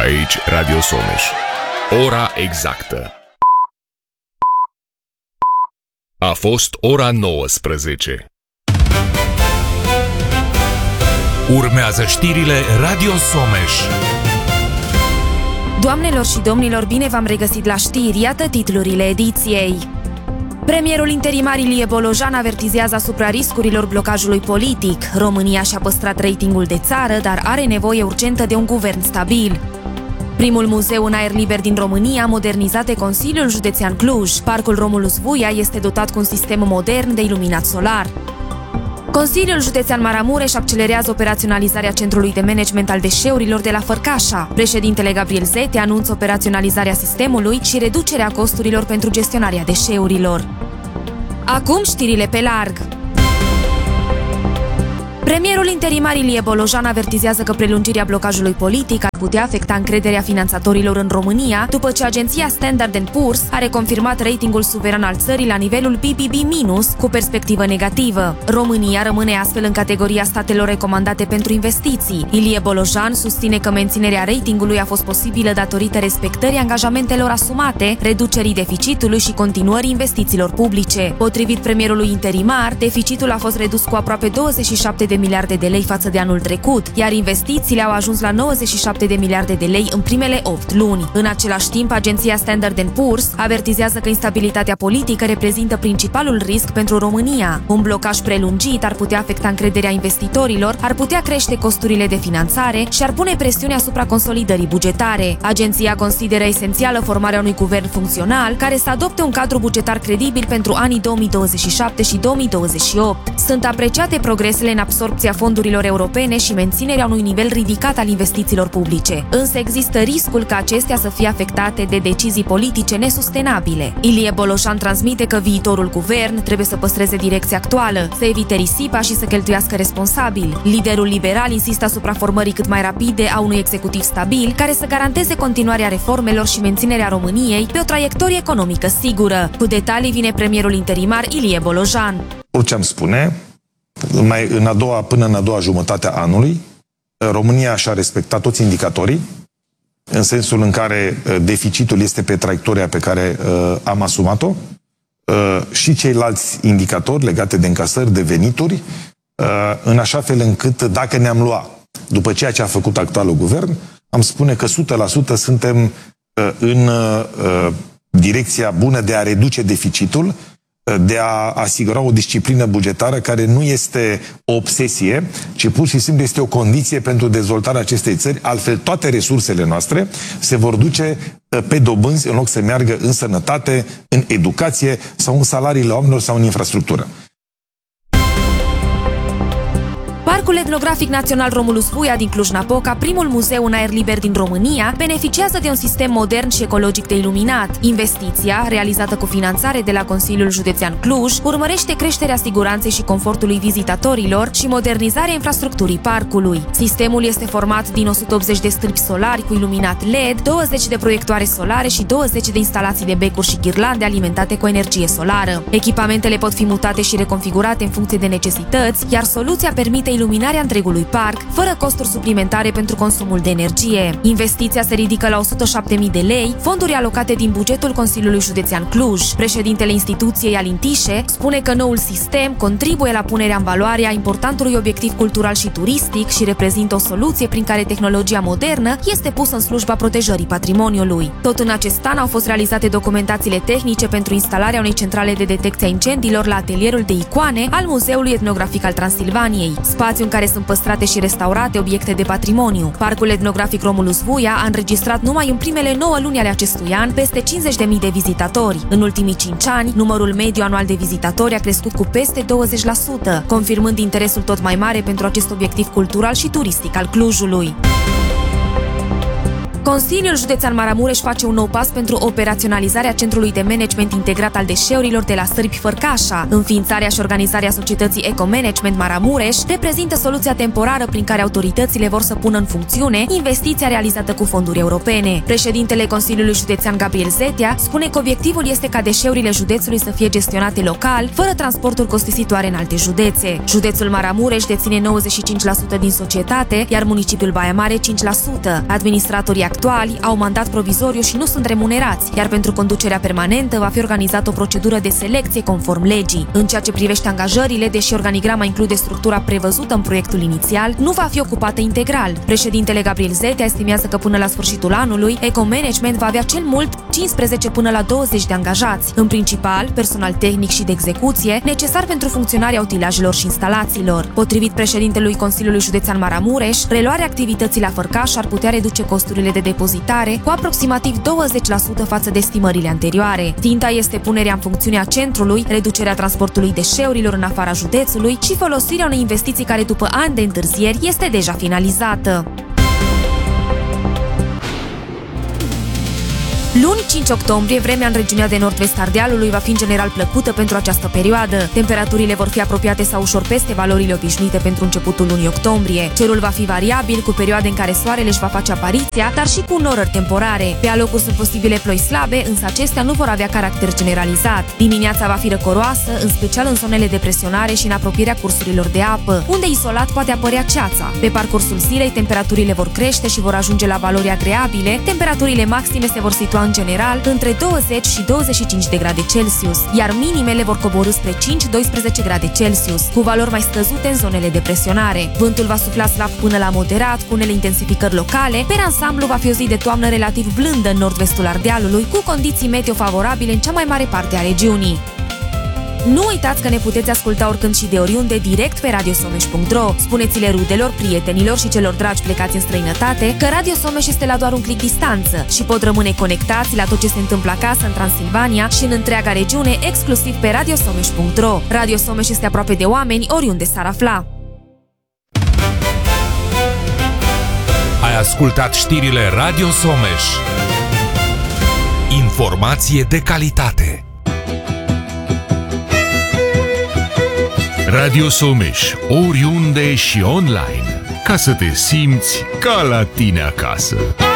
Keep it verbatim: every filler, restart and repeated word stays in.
Aici Radio Someș. Ora exactă. A fost ora nouăsprezece. Urmează știrile Radio Someș. Doamnelor și domnilor, bine v-am regăsit la știri, iată titlurile ediției. Premierul interimar Ilie Bolojan avertizează asupra riscurilor blocajului politic. România și-a păstrat ratingul de țară, dar are nevoie urgentă de un guvern stabil. Primul muzeu în aer liber din România, modernizat de Consiliul Județean Cluj. Parcul Romulus Vuia este dotat cu un sistem modern de iluminat solar. Consiliul Județean Maramureș accelerează operaționalizarea Centrului de Management al Deșeurilor de la Fărcașa. Președintele Gabriel Zete anunță operaționalizarea sistemului și reducerea costurilor pentru gestionarea deșeurilor. Acum știrile pe larg. Premierul interimar Ilie Bolojan avertizează că prelungirea blocajului politic ar putea afecta încrederea finanțatorilor în România, după ce agenția Standard and Poor's a reconfirmat ratingul suveran al țării la nivelul B B B minus, cu perspectivă negativă. România rămâne astfel în categoria statelor recomandate pentru investiții. Ilie Bolojan susține că menținerea ratingului a fost posibilă datorită respectării angajamentelor asumate, reducerii deficitului și continuării investițiilor publice. Potrivit premierului interimar, deficitul a fost redus cu aproape douăzeci și șapte de miliarde de lei față de anul trecut, iar investițiile au ajuns la nouăzeci și șapte de miliarde de lei în primele opt luni. În același timp, agenția Standard and Poor's avertizează că instabilitatea politică reprezintă principalul risc pentru România. Un blocaj prelungit ar putea afecta încrederea investitorilor, ar putea crește costurile de finanțare și ar pune presiune asupra consolidării bugetare. Agenția consideră esențială formarea unui guvern funcțional care să adopte un cadru bugetar credibil pentru anii două mii douăzeci și șapte și două mii douăzeci și opt. Sunt apreciate progresele în absorbția fondurilor europene și menținerea unui nivel ridicat al investițiilor publice. Însă există riscul ca acestea să fie afectate de decizii politice nesustenabile. Ilie Bolojan transmite că viitorul guvern trebuie să păstreze direcția actuală, să evite risipa și să cheltuiască responsabil. Liderul liberal insistă asupra formării cât mai rapide a unui executiv stabil, care să garanteze continuarea reformelor și menținerea României pe o traiectorie economică sigură. Cu detalii vine premierul interimar Ilie Bolojan. Orice am spune, mai în a doua, până în a doua jumătate a anului, România și-a respectat toți indicatorii, în sensul în care deficitul este pe traiectoria pe care uh, am asumat-o, uh, și ceilalți indicatori legate de încasări, de venituri, uh, în așa fel încât, dacă ne-am luat după ceea ce a făcut actualul guvern, am spune că o sută la sută suntem uh, în uh, direcția bună de a reduce deficitul, de a asigura o disciplină bugetară care nu este o obsesie, ci pur și simplu este o condiție pentru dezvoltarea acestei țări. Altfel, toate resursele noastre se vor duce pe dobânzi în loc să meargă în sănătate, în educație sau în salariile oamenilor sau în infrastructură. Parcul Etnografic Național Romulus Vuia din Cluj-Napoca, primul muzeu în aer liber din România, beneficiază de un sistem modern și ecologic de iluminat. Investiția, realizată cu finanțare de la Consiliul Județean Cluj, urmărește creșterea siguranței și confortului vizitatorilor și modernizarea infrastructurii parcului. Sistemul este format din o sută optzeci de stâlpi solari cu iluminat L E D, douăzeci de proiectoare solare și douăzeci de instalații de becuri și ghirlande alimentate cu energie solară. Echipamentele pot fi mutate și reconfigurate în funcție de necesități, iar soluția permite iluminarea întregului parc, fără costuri suplimentare pentru consumul de energie. Investiția se ridică la o sută șapte mii de lei, fonduri alocate din bugetul Consiliului Județean Cluj. Președintele instituției, Alin Tișe, spune că noul sistem contribuie la punerea în valoare a importantului obiectiv cultural și turistic și reprezintă o soluție prin care tehnologia modernă este pusă în slujba protejării patrimoniului. Tot în acest an au fost realizate documentațiile tehnice pentru instalarea unei centrale de detecție a incendiilor la atelierul de icoane al Muzeului Etnografic al Transilvaniei, spațiu în care sunt păstrate și restaurate obiecte de patrimoniu. Parcul Etnografic Romulus Vuia a înregistrat numai în primele nouă luni ale acestui an peste cincizeci de mii de vizitatori. În ultimii cinci ani, numărul mediu anual de vizitatori a crescut cu peste douăzeci la sută, confirmând interesul tot mai mare pentru acest obiectiv cultural și turistic al Clujului. Consiliul Județean Maramureș face un nou pas pentru operaționalizarea Centrului de Management Integrat al Deșeurilor de la Sârbi Fărcașa. Înființarea și organizarea societății Eco-Management Maramureș reprezintă soluția temporară prin care autoritățile vor să pună în funcțiune investiția realizată cu fonduri europene. Președintele Consiliului Județean Gabriel Zetea spune că obiectivul este ca deșeurile județului să fie gestionate local, fără transporturi costisitoare în alte județe. Județul Maramureș deține nouăzeci și cinci la sută din societate, iar municipiul Baia Mare cinci la sută. Administratorii activi actuali au mandat provizoriu și nu sunt remunerați, iar pentru conducerea permanentă va fi organizată o procedură de selecție conform legii. În ceea ce privește angajările, deși organigrama include structura prevăzută în proiectul inițial, nu va fi ocupată integral. Președintele Gabriel Zetea estimează că până la sfârșitul anului, Ecomanagement va avea cel mult cincisprezece până la douăzeci de angajați, în principal personal tehnic și de execuție, necesar pentru funcționarea utilajelor și instalațiilor. Potrivit președintelui Consiliului Județean Maramureș, reluarea activității la Fărcaș ar putea reduce costurile de depozitare cu aproximativ douăzeci la sută față de estimările anterioare. Ținta este punerea în funcțiune a centrului, reducerea transportului deșeurilor în afara județului și folosirea unei investiții care după ani de întârzieri este deja finalizată. Luni, cinci octombrie, vremea în regiunea de nord-vest Ardealului va fi în general plăcută pentru această perioadă. Temperaturile vor fi apropiate sau ușor peste valorile obișnuite pentru începutul lunii octombrie. Cerul va fi variabil, cu perioade în care soarele își va face apariția, dar și cu norări temporare. Pe alocuri sunt posibile ploi slabe, însă acestea nu vor avea caracter generalizat. Dimineața va fi răcoroasă, în special în zonele de presionare și în apropierea cursurilor de apă, unde isolat poate apărea ceața. Pe parcursul zilei, temperaturile vor crește și vor ajunge la valori agreabile. Temperaturile maxime se vor situa în general între douăzeci și douăzeci și cinci de grade Celsius, iar minimele vor coborî spre cinci doisprezece grade Celsius, cu valori mai scăzute în zonele de presionare. Vântul va sufla slab până la moderat, cu unele intensificări locale. Per ansamblu va fi o zi de toamnă relativ blândă în nord-vestul Ardealului, cu condiții meteo favorabile în cea mai mare parte a regiunii. Nu uitați că ne puteți asculta oricând și de oriunde direct pe radio someș punct ro. Spuneți-le rudelor, prietenilor și celor dragi plecați în străinătate că Radio Someș este la doar un clic distanță și pot rămâne conectați la tot ce se întâmplă acasă în Transilvania și în întreaga regiune exclusiv pe radio someș punct ro. Radio Someș este aproape de oameni oriunde s-ar afla. Ai ascultat știrile Radio Someș. Informație de calitate. Radio Someș, oriunde și online, ca să te simți ca la tine acasă.